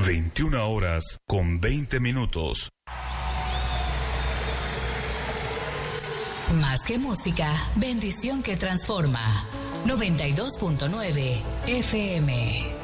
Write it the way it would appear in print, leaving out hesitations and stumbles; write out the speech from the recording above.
21 horas con 20 minutos. Más que música, bendición que transforma. 92.9 FM.